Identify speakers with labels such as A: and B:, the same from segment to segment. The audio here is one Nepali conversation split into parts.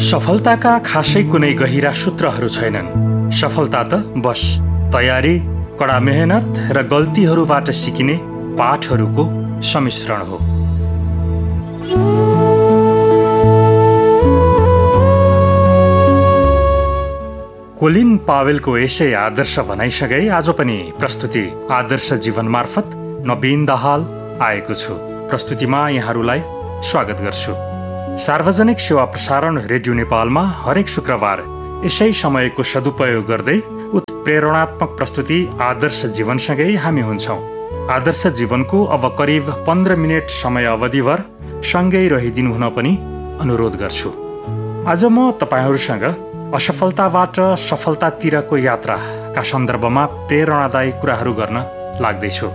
A: सफलताका खासै कुनै गहिरा सूत्रहरू छैनन्। सफलता त बस तयारी, कडा मेहनत र गल्तीहरूबाट सिकिने पाठहरूको सम्मिश्रण हो। कोलिन पावेलको यसै आदर्श भनाइसँगै आज पनि प्रस्तुति आदर्श जीवन मार्फत नवीन दाहाल आएको छु। प्रस्तुतिमा यहाँहरूलाई स्वागत गर्छु। सार्वजनिक सेवा प्रसारण रेडियो नेपालमा हरेक शुक्रबार यसै समयको सदुपयोग गर्दै उत्प्रेरणात्मक प्रस्तुति आदर्श जीवनसँगै हामी हुन्छौँ। आदर्श जीवनको अब करिब 15 मिनट समय अवधिभर सँगै रहिदिनु हुन पनि अनुरोध गर्छु। आज म तपाईँहरूसँग असफलताबाट सफलतातिरको यात्राका सन्दर्भमा प्रेरणादायी कुराहरू गर्न लाग्दैछु।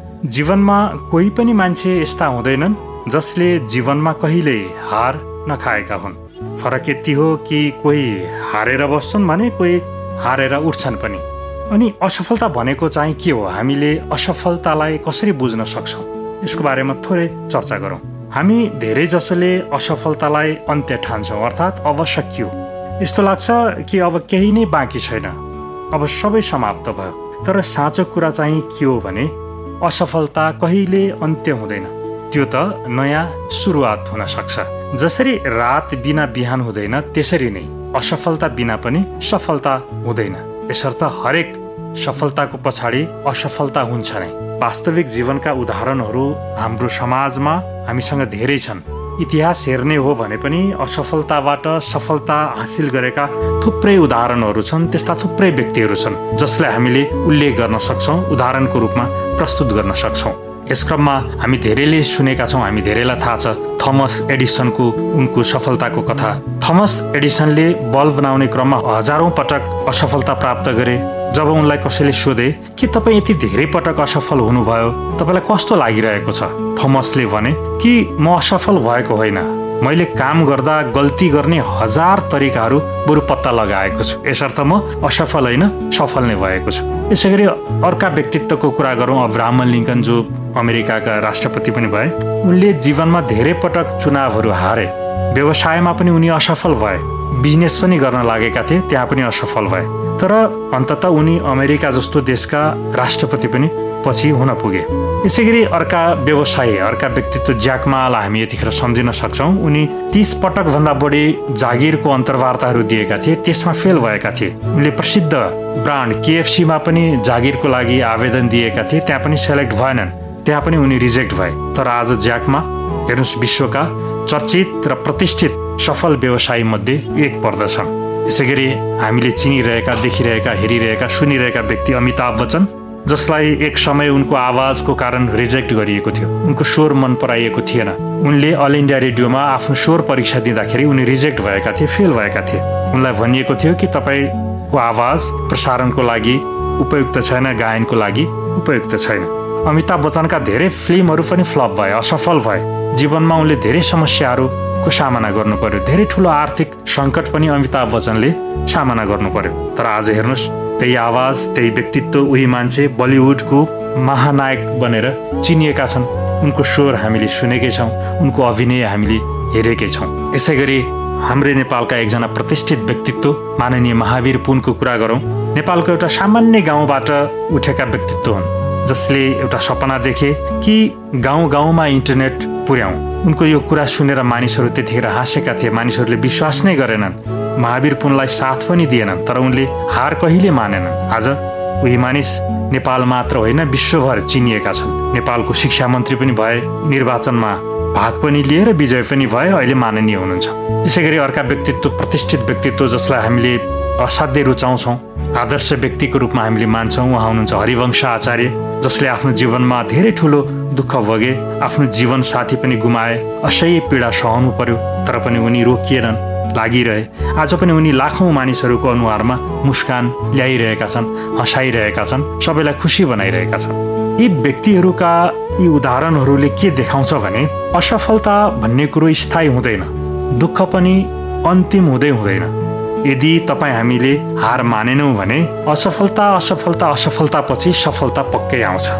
A: जीवनमा कोही पनि मान्छे यस्ता हुँदैनन् जसले जीवनमा कहिल्यै हार नखाएका हुन्। फरक यति हो कि कोही हारेर बस्छन् भने कोही हारेर उठ्छन् पनि। अनि असफलता भनेको चाहिँ के हो, हामीले असफलतालाई कसरी बुझ्न सक्छौँ, यसको बारेमा थोरै चर्चा गरौँ। हामी धेरै जसोले असफलतालाई अन्त्य ठान्छौँ, अर्थात् अब सकियो, यस्तो लाग्छ कि अब केही नै बाँकी छैन, अब सबै समाप्त भयो। तर साँचो कुरा चाहिँ के हो भने असफलता कहिले अन्त्य हुँदैन, त्यो त नयाँ सुरुवात हुन सक्छ। जसरी रात बिना बिहान हुँदैन त्यसरी नै असफलता बिना पनि सफलता हुँदैन। यसर्थ हरेक सफलताको पछाडि असफलता हुन्छ नै। वास्तविक जीवनका उदाहरणहरू हाम्रो समाजमा हामीसँग धेरै छन्। इतिहास हेर्ने हो भने पनि असफलताबाट सफलता हासिल गरेका थुप्रै उदाहरणहरू छन्। त्यस्ता थुप्रै व्यक्तिहरू छन् जसलाई हामीले उल्लेख गर्न सक्छौँ, उदाहरणको रूपमा प्रस्तुत गर्न सक्छौँ। यस क्रममा हामी धेरैले सुनेका छौँ, हामी धेरैलाई थाहा छ थमस एडिसनको उनको सफलताको कथा। थमस एडिसनले बल्ब बनाउने क्रममा हजारौं पटक असफलता प्राप्त गरे। जब उनलाई कसैले सोधे कि तपाईँ यति धेरै पटक असफल हुनुभयो, तपाईँलाई कस्तो लागिरहेको छ, थमसले भने कि म असफल भएको होइन, मैले काम गर्दा गल्ती गर्ने 1000 तरिकाहरू बरु पत्ता लगाएको छु। यसर्थ म असफल होइन, सफल नै भएको छु। यसै गरी अर्का व्यक्तित्वको कुरा गरौँ, अब्राहम लिङ्कन जो अमेरिकाका राष्ट्रपति पनि भए। उनले जीवनमा धेरै पटक चुनावहरू हारे, व्यवसायमा पनि उनी असफल भए, बिजनेस पनि गर्न लागेका थिए, त्यहाँ पनि असफल भए। तर अन्ततः उनी अमेरिका जस्तो देशका राष्ट्रपति पनि पछि हुन पुगे। यसै गरी अर्का व्यवसायी, अर्का व्यक्तित्व ज्याक मालाई हामी यतिखेर सम्झिन सक्छौँ। उनी 30 पटक भन्दा बढी जागिरको अन्तर्वार्ताहरू दिएका थिए, त्यसमा फेल भएका थिए। उनले प्रसिद्ध ब्रान्ड KFCमा पनि जागिरको लागि आवेदन दिएका थिए, त्यहाँ पनि सेलेक्ट भएनन्, त्यहाँ पनि उनी रिजेक्ट भए। तर आज ज्याकमा हेर्नुहोस्, विश्वका चर्चित र प्रतिष्ठित सफल व्यवसायी मध्ये एक पर्दछन्। यसै गरी हामीले चिनिरहेका, देखिरहेका, हेरिरहेका, सुनिरहेका व्यक्ति अमिताभ बच्चन, जसलाई एक समय उनको आवाजको कारण रिजेक्ट गरिएको थियो, उनको स्वर मन पराइएको थिएन। उनले अल इन्डिया रेडियोमा आफ्नो स्वर परीक्षा दिँदाखेरि उनी रिजेक्ट भएका थिए, फेल भएका थिए। उनलाई भनिएको थियो कि तपाईँको आवाज प्रसारणको लागि उपयुक्त छैन, गायनको लागि उपयुक्त छैन। अमिताभ बच्चनका धेरै फिल्महरू पनि फ्लप भए, असफल भए। जीवनमा उनले धेरै समस्याहरूको सामना गर्नु पर्यो, धेरै ठुलो आर्थिक सङ्कट पनि अमिताभ बच्चनले सामना गर्नु पर्यो। तर आज हेर्नुहोस्, त्यही आवाज, त्यही व्यक्तित्व, उही मान्छे बलिउडको महानायक बनेर चिनिएका छन्। उनको स्वर हामीले सुनेकै छौँ, उनको अभिनय हामीले हेरेकै छौँ। यसै गरी हाम्रै नेपालका एकजना प्रतिष्ठित व्यक्तित्व माननीय महावीर पुनको कुरा गरौँ। नेपालको एउटा सामान्य गाउँबाट उठेका व्यक्तित्व हुन्, जसले एउटा सपना देखे कि गाउँ गाउँमा इन्टरनेट पुर्याउँ। उनको यो कुरा सुनेर मानिसहरू त्यतिखेर हाँसेका थिए, मानिसहरूले विश्वास नै गरेनन्, महावीर पुनलाई साथ पनि दिएनन्। तर उनले हार कहिले मानेनन्। आज उही मानिस नेपाल मात्र होइन, विश्वभर चिनिएका छन्। नेपालको शिक्षा मन्त्री पनि भए, निर्वाचनमा भाग पनि लिए र विजय पनि भए, अहिले माननीय हुनुहुन्छ। यसै गरी अर्का व्यक्तित्व, प्रतिष्ठित व्यक्तित्व जसलाई हामीले असाध्यै रुचाउँछौँ, आदर्श व्यक्तिको रूपमा हामीले मान्छौँ, उहाँ हुनुहुन्छ हरिवंश आचार्य, जसले आफ्नो जीवनमा धेरै ठुलो दुःख भोगे, आफ्नो जीवन साथी पनि गुमाए, असह्य पीडा सहनु पर्यो, तर पनि उनी रोकिएनन्, लागिरहे। आज पनि उनी लाखौं मानिसहरूको अनुहारमा मुस्कान ल्याइरहेका छन्, हँसाइरहेका छन्, सबैलाई खुसी बनाइरहेका छन्। यी व्यक्तिहरूका यी उदाहरणहरूले के देखाउँछ भने असफलता भन्ने कुरो स्थायी हुँदैन, दुःख पनि अन्तिम हुँदै हुँदैन। यदि हामीले हार मानेनौँ भने असफलता पछि सफलता पक्कै आउँछ।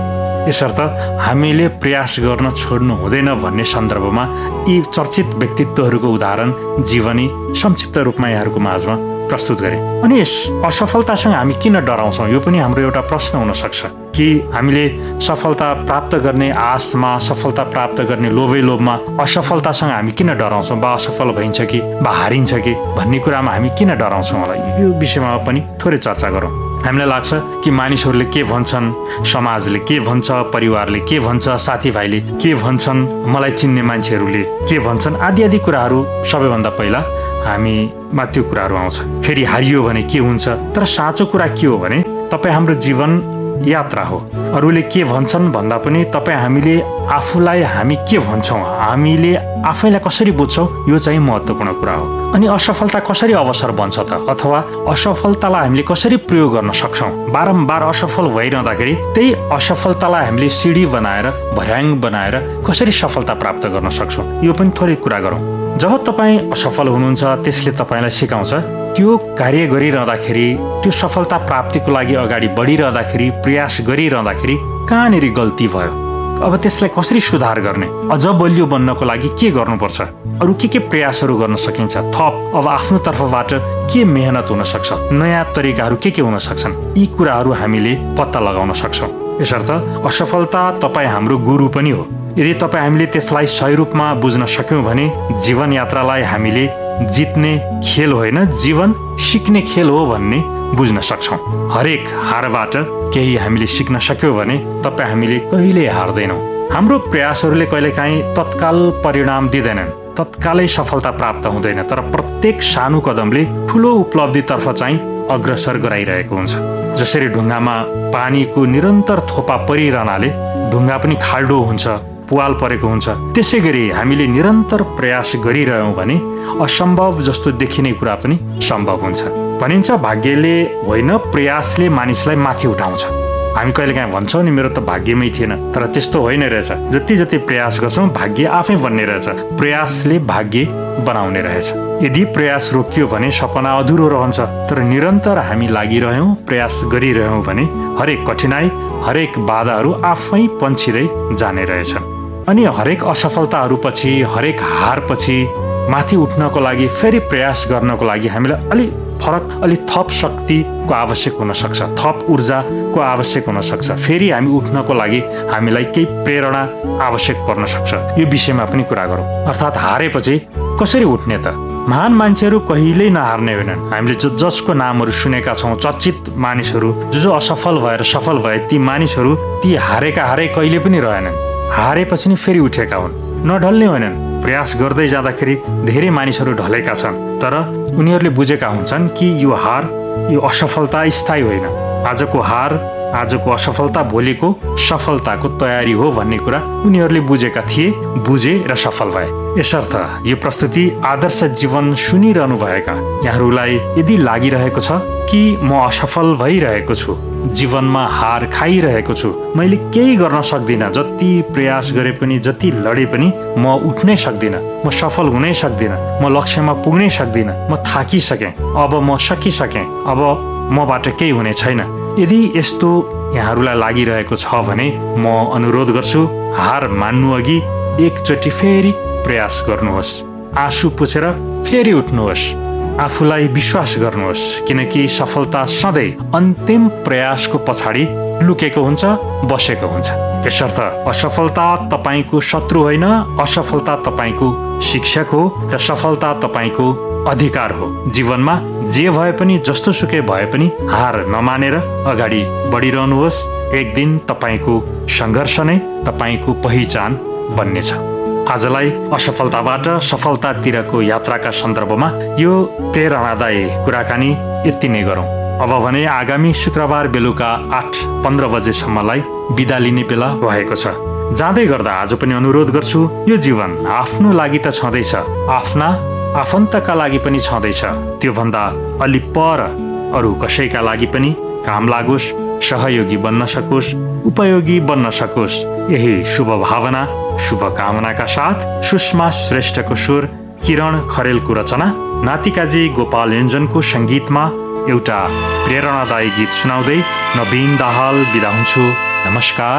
A: यसर्थ हामीले प्रयास गर्न छोड्नु हुँदैन भन्ने सन्दर्भमा यी चर्चित व्यक्तित्वहरूको उदाहरण जीवनी संक्षिप्त रूपमा यहाँहरूको माझमा प्रस्तुत गरे। अनि यस असफलतासँग हामी किन डराउँछौँ यो पनि हाम्रो एउटा प्रश्न हुन सक्छ कि हामीले सफलता प्राप्त गर्ने आशमा, सफलता प्राप्त गर्ने लोभमा असफलतासँग हामी किन डराउँछौँ, बा असफल भइन्छ कि बा हारिन्छ कि भन्ने कुरामा हामी किन डराउँछौँ होला, यो विषयमा पनि थोरै चर्चा गरौँ। हामीलाई लाग्छ कि मानिसहरूले के भन्छन्, समाजले के भन्छ, परिवारले के भन्छ, साथीभाइले के भन्छन्, मलाई चिन्ने मान्छेहरूले के भन्छन् आदि आदि कुराहरू सबैभन्दा पहिला हामीमा त्यो कुराहरू आउँछ। फेरि हारियो भने के हुन्छ। तर साँचो कुरा के हो भने तपाईँ हाम्रो जीवन यात्रा हो। अरूले के भन्छन् भन्दा पनि तपाईँ हामीले आफूलाई हामी के भन्छौँ, हामीले आफैलाई कसरी बुझ्छौँ यो चाहिँ महत्त्वपूर्ण कुरा हो। अनि असफलता कसरी अवसर बन्छ त, अथवा असफलतालाई हामीले कसरी प्रयोग गर्न सक्छौँ। बारम्बार असफल भइरहँदाखेरि त्यही असफलतालाई हामीले सिडी बनाएर भर्याङ बनाएर कसरी सफलता प्राप्त गर्न सक्छौँ यो पनि थोरै कुरा गरौँ। जब तपाईँ असफल हुनुहुन्छ त्यसले तपाईँलाई सिकाउँछ त्यो कार्य गरिरहँदाखेरि, त्यो सफलता प्राप्तिको लागि अगाडि बढिरहँदाखेरि, प्रयास गरिरहँदाखेरि कहाँनिर गल्ती भयो, अब त्यसलाई कसरी सुधार गर्ने, अझ बलियो बन्नको लागि के गर्नुपर्छ, अरू के प्रयासहरू गर्न सकिन्छ, थप अब आफ्नो तर्फबाट के मेहनत हुन सक्छ, नयाँ तरिकाहरू के हुन सक्छन्, यी कुराहरू हामीले पत्ता लगाउन सक्छौँ। यसर्थ असफलता तपाईँ हाम्रो गुरु पनि हो। यदि हामीले त्यसलाई सही रूपमा बुझ्न सक्यौँ भने जीवन यात्रालाई हामीले जित्ने खेल होइन, जीवन सिक्ने खेल हो भन्ने बुझ्न सक्छौँ। हरेक हारबाट केही हामीले सिक्न सक्यौँ भने हामीले कहिले हार्दैनौँ। हाम्रो प्रयासहरूले कहिलेकाहीँ तत्काल परिणाम दिँदैनन्, तत्कालै सफलता प्राप्त हुँदैन, तर प्रत्येक सानो कदमले ठुलो उपलब्धितर्फ चाहिँ अग्रसर गराइरहेको हुन्छ। जसरी ढुङ्गामा पानीको निरन्तर थोपा परिरहनाले ढुङ्गा पनि खाल्डो हुन्छ, पुवाल परेको हुन्छ, त्यसै गरी हामीले निरन्तर प्रयास गरिरह्यौँ भने असम्भव जस्तो देखिने कुरा पनि सम्भव हुन्छ। भनिन्छ भाग्यले होइन प्रयासले मानिसलाई माथि उठाउँछ। हामी कहिलेकाहीँ भन्छौँ नि मेरो त भाग्यमै थिएन, तर त्यस्तो होइन रहेछ। जति प्रयास गर्छौँ भाग्य आफै बन्ने रहेछ, प्रयासले भाग्य बनाउने रहेछ। यदि प्रयास रोकियो भने सपना अधुरो रहन्छ, तर निरन्तर हामी लागिरह्यौँ, प्रयास गरिरह्यौँ भने हरेक कठिनाई, हरेक बाधाहरू आफै पन्छिँदै जाने रहेछन्। अनि हरेक असफलताहरूपछि, हरेक हारपछि माथि उठ्नको लागि, फेरि प्रयास गर्नको लागि हामीलाई अलि थप शक्तिको आवश्यक हुन सक्छ, थप ऊर्जाको आवश्यक हुन सक्छ। फेरि हामी उठ्नको लागि हामीलाई केही प्रेरणा आवश्यक पर्न सक्छ। यो विषयमा पनि कुरा गरौँ। अर्थात् हारेपछि कसरी उठ्ने त? महान मान्छेहरू कहिल्यै नहार्ने होइनन्। हामीले जसको नामहरू सुनेका छौँ, चर्चित मानिसहरू जो असफल भएर सफल भए, ती मानिसहरू ती हारेका कहिले पनि रहेनन्। हारेपछि नि फेरि उठेका हुन्, नढल्ने होइनन्। प्रयास गर्दै जाँदाखेरि धेरै मानिसहरू ढलेका छन्, तर उनीहरूले बुझेका हुन्छन् कि यो हार, यो असफलता स्थायी होइन। आजको हार, आजको असफलता भोलिको सफलताको तयारी हो भन्ने कुरा उनीहरूले बुझेका थिए, बुझे र सफल भए। यसर्थ यो प्रस्तुति आदर्श जीवन सुनिरहनु भएका यहाँहरूलाई यदि लागिरहेको छ कि म असफल भइरहेको छु, जीवनमा हार खाइरहेको छु, मैले केही गर्न सक्दिनँ, जति प्रयास गरे पनि, जति लडे पनि म उठ्नै सक्दिनँ, म सफल हुनै सक्दिनँ, म लक्ष्यमा पुग्नै सक्दिनँ, म थाकिसकेँ, अब म सकिसकेँ, अब मबाट केही हुने छैन। यदि यस्तो यहाँहरूलाई लागिरहेको छ भने म अनुरोध गर्छु, हार मान्नु अघि एकचोटि फेरि प्रयास गर्नुहोस्, आँसु पुछेर फेरि उठ्नुहोस्, आफूलाई विश्वास गर्नुहोस्, किनकि सफलता सधैँ अन्तिम प्रयासको पछाडि लुकेको हुन्छ, बसेको हुन्छ। यसर्थ असफलता तपाईँको शत्रु होइन, असफलता तपाईँको शिक्षक हो र सफलता तपाईँको अधिकार हो। जीवनमा जे भए पनि, जस्तो सुकै भए पनि हार नमानेर अगाडि बढिरहनुहोस्। एक दिन तपाईँको सङ्घर्ष नै तपाईँको पहिचान बन्नेछ। आजलाई असफलताबाट सफलतातिरको यात्राका सन्दर्भमा यो प्रेरणादायी कुराकानी यति नै गरौँ। अब भने आगामी शुक्रबार बेलुका 8:15 बजेसम्मलाई बिदा लिने बेला भएको छ। जाँदै गर्दा आज पनि अनुरोध गर्छु, यो जीवन आफ्नो लागि त छँदैछ, आफ्ना आफन्तका लागि पनि छँदैछ, त्योभन्दा अलि पर अरू कसैका लागि पनि काम लागोस्, सहयोगी बन्न सकोस्, उपयोगी बन्न सकोस्। यही शुभ भावना, शुभकामनाका साथ सुषमा श्रेष्ठको स्वर, किरण खरेलको रचना, नातिकाजी गोपाल योन्जनको सङ्गीतमा एउटा प्रेरणादायी गीत सुनाउँदै नवीन दाहाल बिदा हुन्छु। नमस्कार,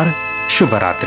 A: शुभरात्रि।